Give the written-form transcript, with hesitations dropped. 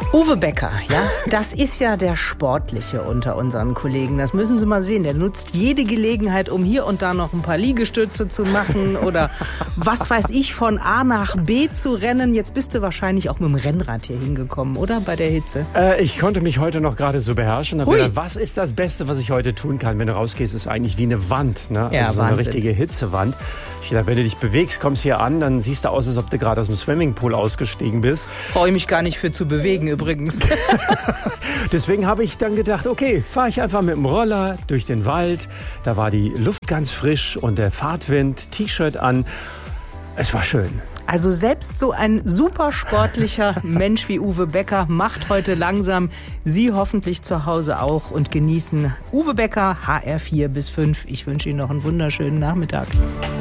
Uwe Becker, ja, das ist ja der Sportliche unter unseren Kollegen. Das müssen Sie mal sehen. Der nutzt jede Gelegenheit, um hier und da noch ein paar Liegestütze zu machen oder was weiß ich, von A nach B zu rennen. Jetzt bist du wahrscheinlich auch mit dem Rennrad hier hingekommen, oder? Bei der Hitze. Ich konnte mich heute noch gerade so beherrschen. Hab gedacht, was ist das Beste, was ich heute tun kann? Wenn du rausgehst, ist eigentlich wie eine Wand. Ne? Ja, also so eine richtige Hitzewand. Ich dachte, wenn du dich bewegst, kommst hier an, dann siehst du aus, als ob du gerade aus dem Swimmingpool ausgestiegen bist. Brauche ich mich gar nicht für zu bewegen übrigens. Deswegen habe ich dann gedacht, okay, fahre ich einfach mit dem Roller durch den Wald. Da war die Luft ganz frisch und der Fahrtwind, T-Shirt an. Es war schön. Also selbst so ein super sportlicher Mensch wie Uwe Becker macht heute langsam Sie hoffentlich zu Hause auch und genießen Uwe Becker, HR4 bis 5. Ich wünsche Ihnen noch einen wunderschönen Nachmittag.